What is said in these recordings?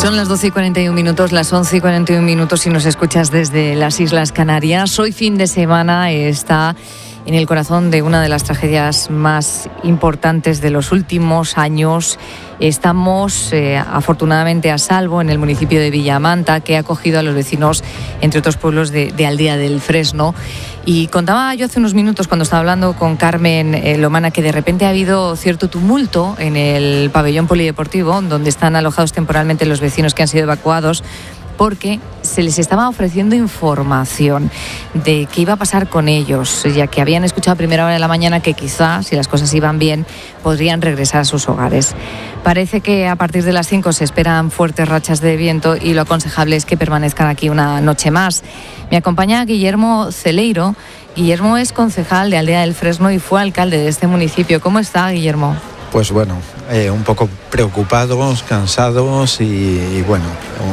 Son las 12:41, las 11:41 si nos escuchas desde las Islas Canarias. Hoy fin de semana está en el corazón de una de las tragedias más importantes de los últimos años. Estamos afortunadamente a salvo en el municipio de Villamanta, que ha acogido a los vecinos, entre otros pueblos, de Aldea del Fresno. Y contaba yo hace unos minutos, cuando estaba hablando con Carmen Lomana, que de repente ha habido cierto tumulto en el pabellón polideportivo, donde están alojados temporalmente los vecinos que han sido evacuados, porque se les estaba ofreciendo información de qué iba a pasar con ellos, ya que habían escuchado a primera hora de la mañana que quizá, si las cosas iban bien, podrían regresar a sus hogares. Parece que a partir de las 5 se esperan fuertes rachas de viento y lo aconsejable es que permanezcan aquí una noche más. Me acompaña Guillermo Celeiro. Guillermo es concejal de Aldea del Fresno y fue alcalde de este municipio. ¿Cómo está, Guillermo? Pues bueno, un poco preocupados, cansados y bueno,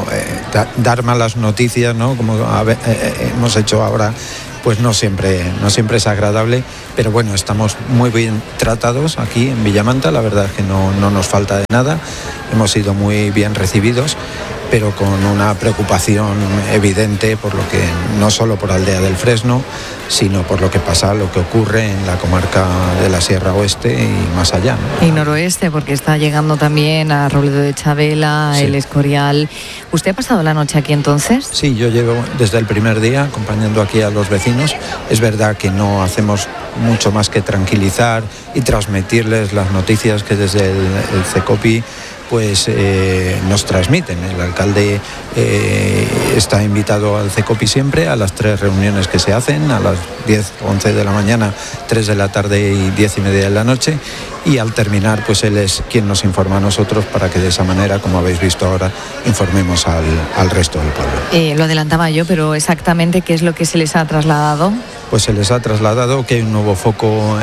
dar malas noticias, ¿no? Como hemos hecho ahora, pues no siempre es agradable, pero bueno, estamos muy bien tratados aquí en Villamanta, la verdad es que no nos falta de nada, hemos sido muy bien recibidos, pero con una preocupación evidente por lo que, no solo por Aldea del Fresno, sino por lo que pasa, lo que ocurre en la comarca de la Sierra Oeste y más allá, ¿no? Y noroeste, porque está llegando también a Robledo de Chavela, sí. El Escorial. ¿Usted ha pasado la noche aquí entonces? Sí, yo llevo desde el primer día acompañando aquí a los vecinos. Es verdad que no hacemos mucho más que tranquilizar y transmitirles las noticias que desde el CECOPI pues nos transmiten. El alcalde está invitado al CECOPI siempre a las 3 reuniones que se hacen, a las 10, 11 de la mañana, 3 de la tarde y 10:30 de la noche, y al terminar pues él es quien nos informa a nosotros para que de esa manera, como habéis visto ahora, informemos al resto del pueblo. Lo adelantaba yo, pero exactamente ¿qué es lo que se les ha trasladado? Pues se les ha trasladado que hay un nuevo foco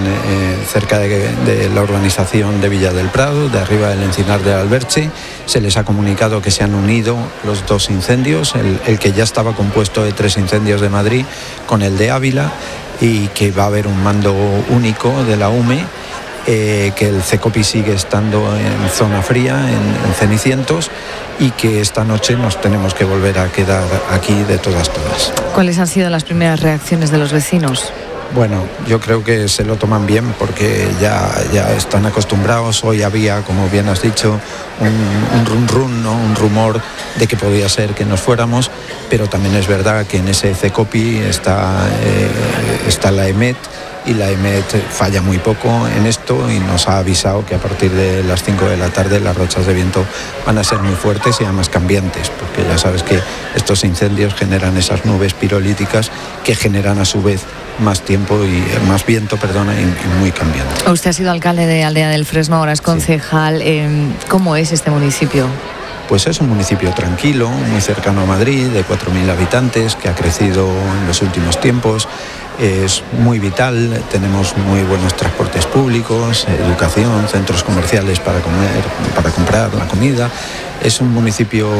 cerca de la urbanización de Villa del Prado, de arriba del Encinar del Alberche. Se les ha comunicado que se han unido los 2 incendios, el que ya estaba compuesto de 3 incendios de Madrid con el de Ávila, y que va a haber un mando único de la UME, que el CECOPI sigue estando en zona fría, en Cenicientos, y que esta noche nos tenemos que volver a quedar aquí de todas. ¿Cuáles han sido las primeras reacciones de los vecinos? Bueno, yo creo que se lo toman bien porque ya están acostumbrados. Hoy había, como bien has dicho, un ¿no? Un rumor de que podía ser que nos fuéramos, pero también es verdad que en ese CECOPI está la EMET, y la EMET falla muy poco en esto y nos ha avisado que a partir de las 5 de la tarde las rachas de viento van a ser muy fuertes y además cambiantes, porque ya sabes que estos incendios generan esas nubes pirolíticas que generan a su vez más viento, y muy cambiante. Usted ha sido alcalde de Aldea del Fresno, ahora es concejal. Sí. ¿Cómo es este municipio? Pues es un municipio tranquilo, muy cercano a Madrid, de 4.000 habitantes, que ha crecido en los últimos tiempos. Es muy vital, tenemos muy buenos transportes públicos, educación, centros comerciales para comer, para comprar la comida. Es un municipio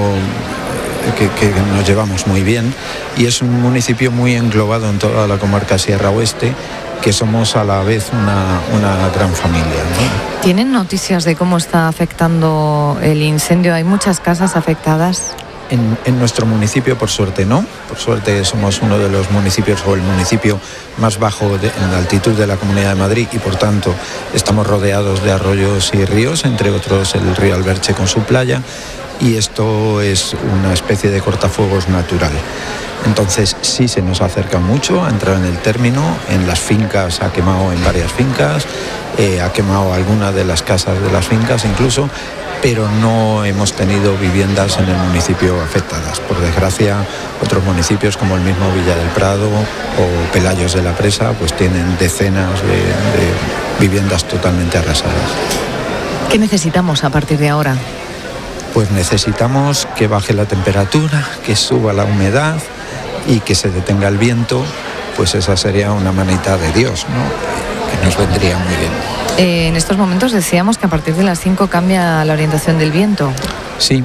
que nos llevamos muy bien, y es un municipio muy englobado en toda la comarca Sierra Oeste, que somos a la vez una gran familia, ¿no? ¿Tienen noticias de cómo está afectando el incendio? ¿Hay muchas casas afectadas? En nuestro municipio, por suerte, no. Por suerte somos uno de los municipios, o el municipio más bajo en la altitud de la Comunidad de Madrid, y por tanto estamos rodeados de arroyos y ríos, entre otros el río Alberche con su playa, y esto es una especie de cortafuegos natural. Entonces sí se nos acerca mucho a entrar en el término. En las fincas ha quemado, en varias fincas, ha quemado algunas de las casas de las fincas incluso, pero no hemos tenido viviendas en el municipio afectadas. Por desgracia, otros municipios como el mismo Villa del Prado o Pelayos de la Presa pues tienen decenas de viviendas totalmente arrasadas. ¿Qué necesitamos a partir de ahora? Pues necesitamos que baje la temperatura, que suba la humedad y que se detenga el viento. Pues esa sería una manita de Dios, ¿no? Que nos vendría muy bien. En estos momentos decíamos que a partir de las 5 cambia la orientación del viento. Sí,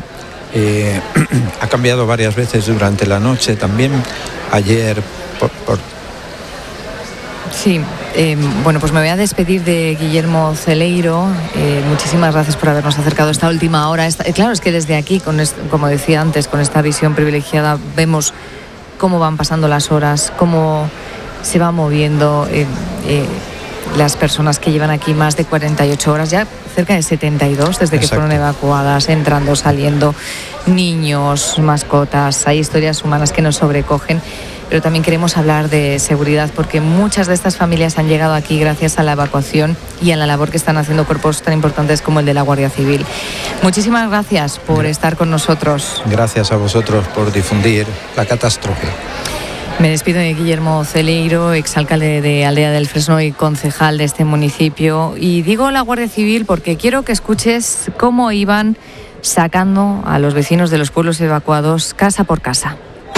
ha cambiado varias veces durante la noche también. Ayer Sí, bueno, pues me voy a despedir de Guillermo Celeiro. Muchísimas gracias por habernos acercado esta última hora. Claro, es que desde aquí, como decía antes, con esta visión privilegiada, vemos cómo van pasando las horas, cómo se va moviendo las personas que llevan aquí más de 48 horas, ya cerca de 72 desde que fueron evacuadas, entrando, saliendo, niños, mascotas. Hay historias humanas que nos sobrecogen, pero también queremos hablar de seguridad, porque muchas de estas familias han llegado aquí gracias a la evacuación y a la labor que están haciendo cuerpos tan importantes como el de la Guardia Civil. Muchísimas gracias por estar con nosotros. Gracias a vosotros por difundir la catástrofe. Me despido de Guillermo Celeiro, exalcalde de Aldea del Fresno y concejal de este municipio. Y digo la Guardia Civil porque quiero que escuches cómo iban sacando a los vecinos de los pueblos evacuados casa por casa.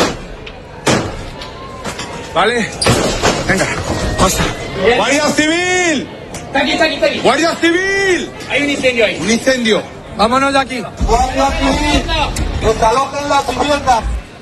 Vale, venga, basta. ¡Guardia Civil! Está aquí. ¡Guardia Civil! Hay un incendio ahí. Un incendio. Vámonos de aquí. ¡Guardia Civil! ¡Desalojen las viviendas!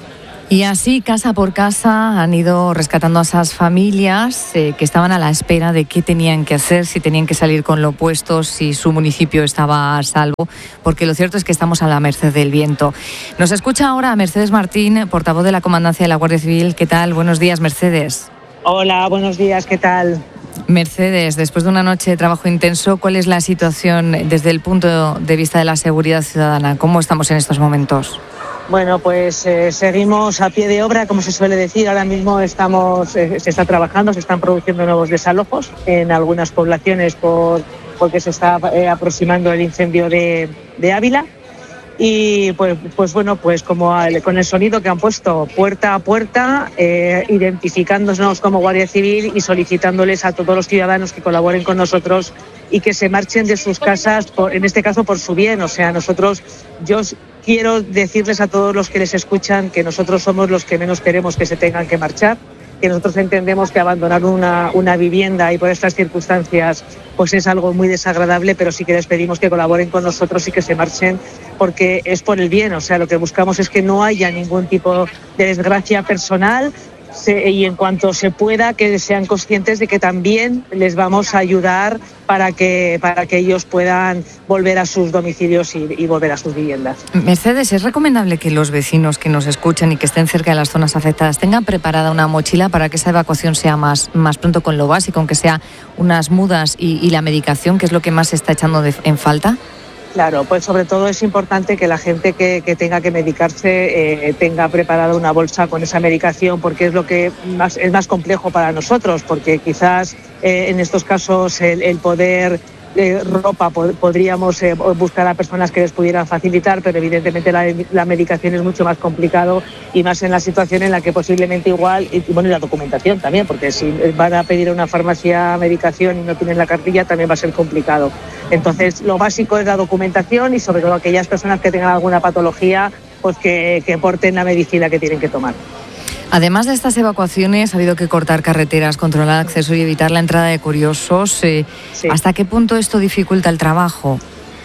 Y así, casa por casa, han ido rescatando a esas familias que estaban a la espera de qué tenían que hacer, si tenían que salir con lo opuesto, si su municipio estaba a salvo, porque lo cierto es que estamos a la merced del viento. Nos escucha ahora Mercedes Martín, portavoz de la Comandancia de la Guardia Civil. ¿Qué tal? Buenos días, Mercedes. Hola, buenos días, ¿qué tal? Mercedes, después de una noche de trabajo intenso, ¿cuál es la situación desde el punto de vista de la seguridad ciudadana? ¿Cómo estamos en estos momentos? Bueno, pues seguimos a pie de obra, como se suele decir. Ahora mismo se está trabajando, se están produciendo nuevos desalojos en algunas poblaciones porque se está aproximando el incendio de Ávila. Y pues bueno, pues como con el sonido que han puesto puerta a puerta, identificándonos como Guardia Civil y solicitándoles a todos los ciudadanos que colaboren con nosotros y que se marchen de sus casas, en este caso por su bien. O sea, yo quiero decirles a todos los que les escuchan que nosotros somos los que menos queremos que se tengan que marchar, que nosotros entendemos que abandonar una vivienda y por estas circunstancias pues es algo muy desagradable, pero sí que les pedimos que colaboren con nosotros y que se marchen porque es por el bien. O sea, lo que buscamos es que no haya ningún tipo de desgracia personal y en cuanto se pueda que sean conscientes de que también les vamos a ayudar para que ellos puedan volver a sus domicilios y volver a sus viviendas. Mercedes, ¿es recomendable que los vecinos que nos escuchen y que estén cerca de las zonas afectadas tengan preparada una mochila para que esa evacuación sea más pronto, con lo básico, aunque sea unas mudas y la medicación, que es lo que más se está echando en falta? Claro, pues sobre todo es importante que la gente que tenga que medicarse tenga preparada una bolsa con esa medicación, porque es lo que es más complejo para nosotros, porque quizás en estos casos el poder ropa podríamos buscar a personas que les pudieran facilitar, pero evidentemente la medicación es mucho más complicado y más en la situación en la que posiblemente igual, y la documentación también, porque si van a pedir a una farmacia medicación y no tienen la cartilla también va a ser complicado. Entonces lo básico es la documentación y sobre todo aquellas personas que tengan alguna patología pues que porten la medicina que tienen que tomar. Además de estas evacuaciones, ha habido que cortar carreteras, controlar acceso y evitar la entrada de curiosos. Sí. ¿Hasta qué punto esto dificulta el trabajo?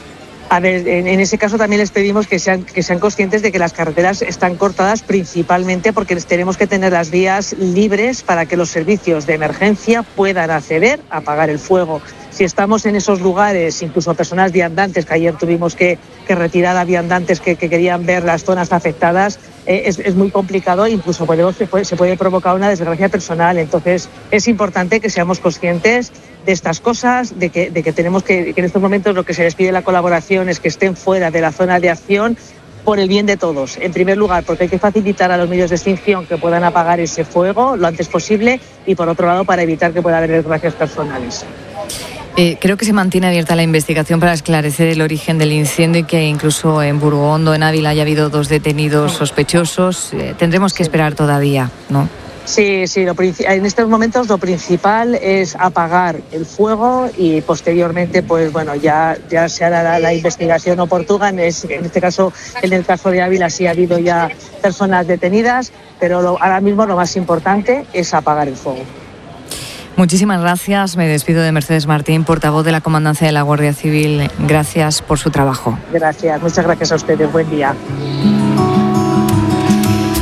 A ver, en ese caso también les pedimos que sean conscientes de que las carreteras están cortadas principalmente porque tenemos que tener las vías libres para que los servicios de emergencia puedan acceder a apagar el fuego. Si estamos en esos lugares, incluso personas viandantes, que ayer tuvimos que retirar a viandantes que querían ver las zonas afectadas, es muy complicado, incluso se puede provocar una desgracia personal. Entonces es importante que seamos conscientes de estas cosas, de que tenemos que en estos momentos lo que se les pide la colaboración es que estén fuera de la zona de acción por el bien de todos. En primer lugar, porque hay que facilitar a los medios de extinción que puedan apagar ese fuego lo antes posible y por otro lado para evitar que pueda haber desgracias personales. Creo que se mantiene abierta la investigación para esclarecer el origen del incendio y que incluso en Burgondo, en Ávila, haya habido 2 detenidos sospechosos. Tendremos que esperar todavía, ¿no? Sí, en estos momentos lo principal es apagar el fuego y posteriormente, pues bueno, ya se hará la investigación oportuna. En este caso, en el caso de Ávila sí ha habido ya personas detenidas, pero ahora mismo lo más importante es apagar el fuego. Muchísimas gracias. Me despido de Mercedes Martín, portavoz de la Comandancia de la Guardia Civil. Gracias por su trabajo. Gracias, muchas gracias a ustedes. Buen día.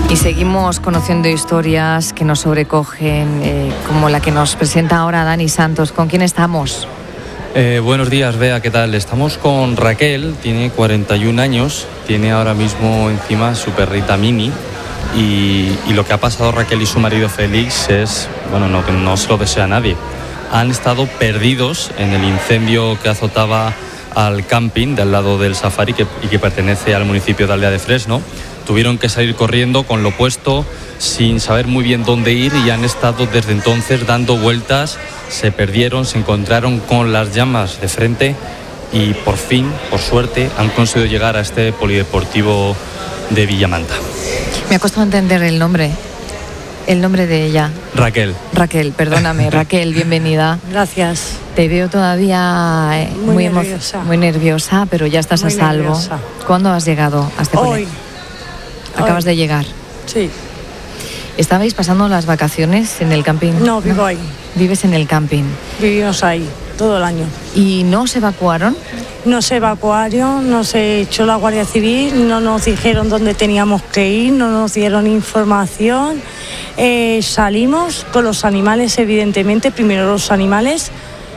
Y seguimos conociendo historias que nos sobrecogen, como la que nos presenta ahora Dani Santos. ¿Con quién estamos? Buenos días, Bea, ¿qué tal? Estamos con Raquel, tiene 41 años, tiene ahora mismo encima su perrita Mini y lo que ha pasado Raquel y su marido Félix es, bueno, no se lo desea a nadie. Han estado perdidos en el incendio que azotaba al camping de al lado del Safari y que pertenece al municipio de Aldea de Fresno. Tuvieron que salir corriendo con lo puesto, sin saber muy bien dónde ir, y han estado desde entonces dando vueltas. Se perdieron, se encontraron con las llamas de frente y por fin, por suerte, han conseguido llegar a este polideportivo de Villamanta. Me ha costado entender el nombre de ella. Raquel. Raquel, perdóname. Raquel, bienvenida. Gracias. Te veo todavía muy nerviosa, pero ya estás muy a salvo. Nerviosa. ¿Cuándo has llegado a este Hoy. Acabas de llegar. Sí. ¿Estabais pasando las vacaciones en el camping? No, vivo ahí. ¿Vives en el camping? Vivimos ahí todo el año. ¿Y no se evacuaron? No se evacuaron, no se echó la Guardia Civil, no nos dijeron dónde teníamos que ir, no nos dieron información. Salimos con los animales, evidentemente, primero los animales.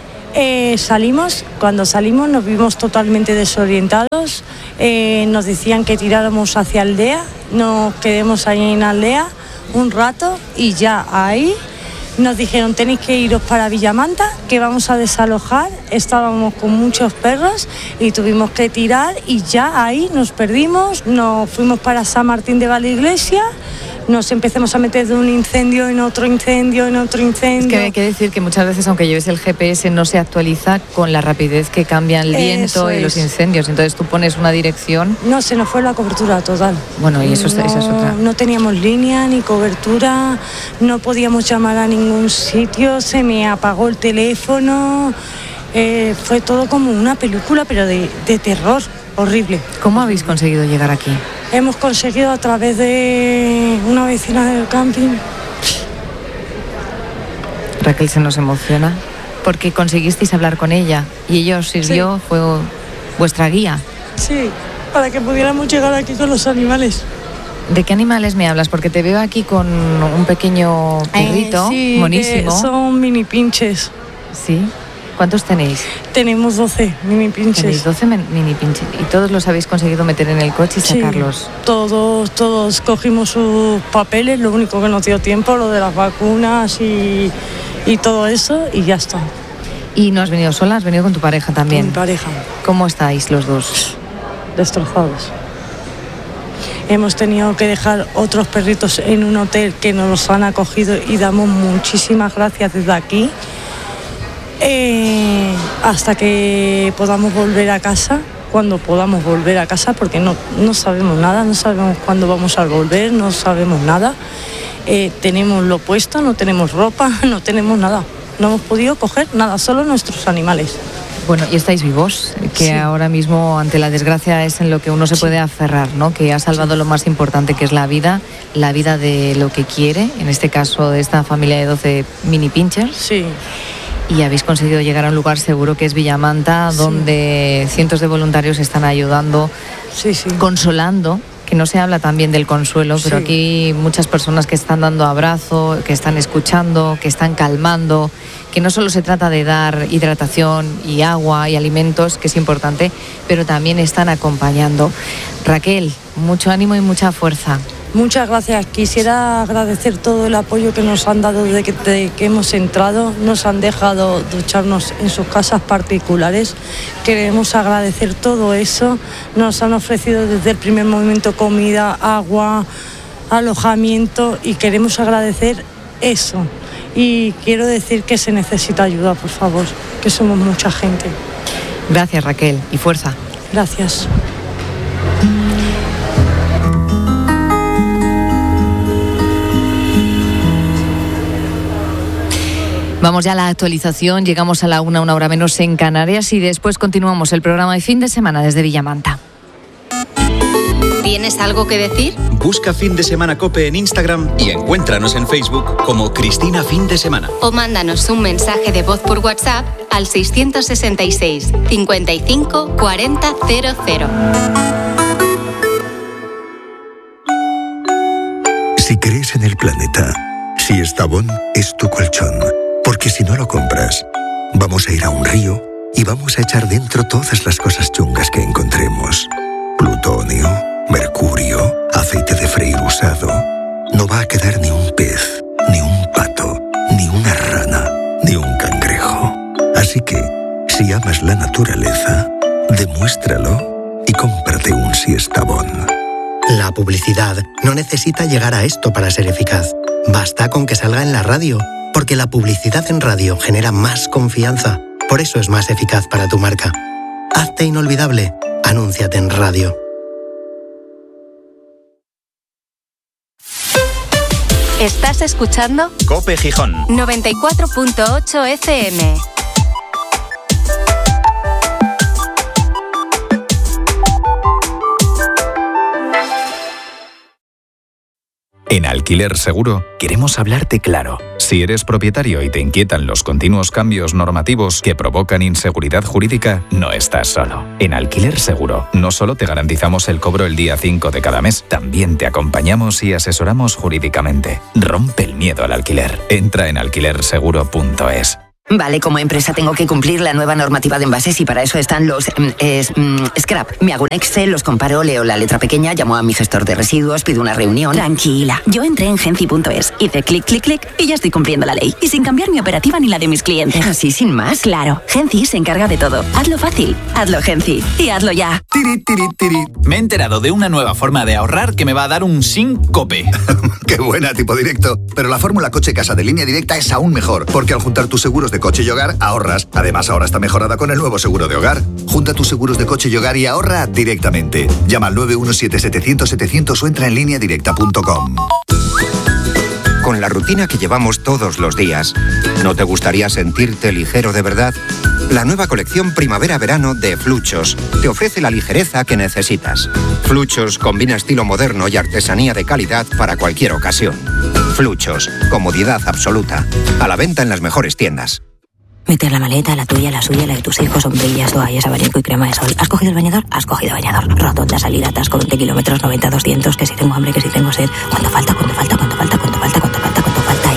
Cuando salimos nos vimos totalmente desorientados. Nos decían que tiráramos hacia Aldea, nos quedemos ahí en Aldea un rato y ya ahí nos dijeron: tenéis que iros para Villamanta, que vamos a desalojar. Estábamos con muchos perros y tuvimos que tirar y ya ahí nos perdimos. Nos fuimos para San Martín de Valdeiglesia, nos empezamos a meter de un incendio en otro incendio, en otro incendio. Es que hay que decir que muchas veces, aunque lleves el GPS, no se actualiza con la rapidez que cambia el viento y los incendios. Entonces tú pones una dirección. No, se nos fue la cobertura total. Bueno, y esa es otra. No teníamos línea ni cobertura, no podíamos llamar a ningún sitio, se me apagó el teléfono. Fue todo como una película, pero de terror, horrible. ¿Cómo habéis conseguido llegar aquí? Hemos conseguido a través de una vecina del camping. Raquel se nos emociona porque conseguisteis hablar con ella y ella os sirvió, sí. Fue vuestra guía. Sí, para que pudiéramos llegar aquí con los animales. ¿De qué animales me hablas? Porque te veo aquí con un pequeño perrito, sí, monísimo. Son mini pinches. Sí. ¿Cuántos tenéis? Tenemos 12 mini pinches. Tenéis 12 mini pinches. ¿Y todos los habéis conseguido meter en el coche y sacarlos? Sí, todos cogimos sus papeles, lo único que nos dio tiempo, lo de las vacunas y todo eso, y ya está. ¿Y no has venido sola? ¿Has venido con tu pareja también? Con mi pareja. ¿Cómo estáis los dos? Destrozados. Hemos tenido que dejar otros perritos en un hotel que nos los han acogido y damos muchísimas gracias desde aquí. Hasta que podamos volver a casa, cuando podamos volver a casa, porque no sabemos nada, no sabemos cuándo vamos a volver, no sabemos nada. Tenemos lo puesto, no tenemos ropa, no tenemos nada. No hemos podido coger nada, solo nuestros animales. Bueno, y estáis vivos, que sí. Ahora mismo ante la desgracia es en lo que uno se puede aferrar, ¿no? Que ha salvado lo más importante, que es la vida de lo que quiere, en este caso de esta familia de 12 mini pinchers. Sí. Y habéis conseguido llegar a un lugar seguro que es Villamanta, donde cientos de voluntarios están ayudando, consolando, que no se habla también del consuelo, pero aquí muchas personas que están dando abrazo, que están escuchando, que están calmando, que no solo se trata de dar hidratación y agua y alimentos, que es importante, pero también están acompañando. Raquel, mucho ánimo y mucha fuerza. Muchas gracias. Quisiera agradecer todo el apoyo que nos han dado desde que hemos entrado. Nos han dejado ducharnos en sus casas particulares. Queremos agradecer todo eso. Nos han ofrecido desde el primer momento comida, agua, alojamiento y queremos agradecer eso. Y quiero decir que se necesita ayuda, por favor, que somos mucha gente. Gracias, Raquel, y fuerza. Gracias. Vamos ya a la actualización, llegamos a la 1, una hora menos en Canarias y después continuamos el programa de fin de semana desde Villamanta. ¿Tienes algo que decir? Busca Fin de Semana COPE en Instagram y encuéntranos en Facebook como Cristina Fin de Semana. O mándanos un mensaje de voz por WhatsApp al 666 55 40 00. Si crees en el planeta, Siestabón es tu colchón. Porque si no lo compras, vamos a ir a un río y vamos a echar dentro todas las cosas chungas que encontremos. Plutonio, mercurio, aceite de freír usado. No va a quedar ni un pez, ni un pato, ni una rana, ni un cangrejo. Así que, si amas la naturaleza, demuéstralo y cómprate un Siestabón. La publicidad no necesita llegar a esto para ser eficaz. Basta con que salga en la radio, porque la publicidad en radio genera más confianza. Por eso es más eficaz para tu marca. Hazte inolvidable. Anúnciate en radio. ¿Estás escuchando? COPE Gijón 94.8 FM. En Alquiler Seguro queremos hablarte claro. Si eres propietario y te inquietan los continuos cambios normativos que provocan inseguridad jurídica, no estás solo. En Alquiler Seguro no solo te garantizamos el cobro el día 5 de cada mes, también te acompañamos y asesoramos jurídicamente. Rompe el miedo al alquiler. Entra en alquilerseguro.es. Vale, como empresa tengo que cumplir la nueva normativa de envases y para eso están los scrap. Me hago un Excel, los comparo, leo la letra pequeña, llamo a mi gestor de residuos, pido una reunión. Tranquila, yo entré en Genci.es, hice clic, clic, clic y ya estoy cumpliendo la ley. Y sin cambiar mi operativa ni la de mis clientes. ¿Así sin más? Claro, Genci se encarga de todo. Hazlo fácil, hazlo Genci y hazlo ya. Tiri, tiri, tiri. Me he enterado de una nueva forma de ahorrar que me va a dar un SINCOPE. ¡Qué buena, tipo directo! Pero la fórmula Coche Casa de Línea Directa es aún mejor, porque al juntar tus seguros de coche y hogar, ahorras. Además, ahora está mejorada con el nuevo seguro de hogar. Junta tus seguros de coche y hogar y ahorra directamente. Llama al 917-700-700 o entra en lineadirecta.com. Con la rutina que llevamos todos los días, ¿no te gustaría sentirte ligero de verdad? La nueva colección Primavera-Verano de Fluchos te ofrece la ligereza que necesitas. Fluchos combina estilo moderno y artesanía de calidad para cualquier ocasión. Fluchos, comodidad absoluta. A la venta en las mejores tiendas. Meter la maleta, la tuya, la suya, la de tus hijos, sombrillas, toallas, abanico y crema de sol. ¿Has cogido el bañador? Has cogido bañador. Rotonda, salida, atasco, 20 kilómetros, 90, 200, que si tengo hambre, que si tengo sed. ¿Cuánto falta? ¿Cuánto falta? ¿Cuánto falta? ¿Cuánto falta? ¿Cuánto falta? ¿Cuánto falta?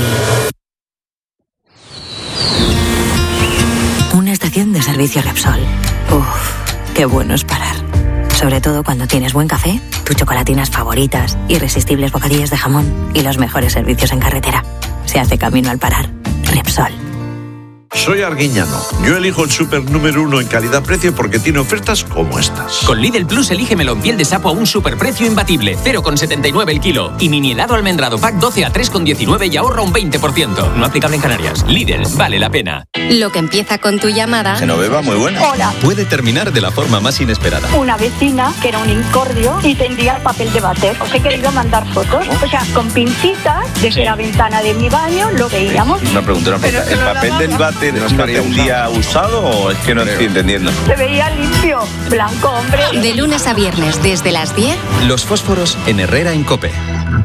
Y... una estación de servicio Repsol. Uf, qué bueno es parar. Sobre todo cuando tienes buen café, tus chocolatinas favoritas, irresistibles bocadillas de jamón y los mejores servicios en carretera. Se hace camino al parar. Repsol. Soy Arguiñano. Yo elijo el súper número 1 en calidad-precio porque tiene ofertas como estas. Con Lidl Plus elige melón piel de sapo a un superprecio imbatible, 0,79 el kilo. Y mini helado almendrado pack 12 a 3,19 y ahorra un 20%. No aplicable en Canarias. Lidl, vale la pena. Lo que empieza con tu llamada... Genoveva, muy buena. Hola. Puede terminar de la forma más inesperada. Una vecina que era un incordio y tendría papel de váter. Os he querido mandar fotos. O sea, con pincitas, desde la ventana de mi baño lo veíamos. Una pregunta. ¿El papel del váter no tendría usado o es que no estoy entendiendo? Se veía limpio, blanco, hombre. De lunes a viernes, desde las 10. Los fósforos en Herrera en COPE.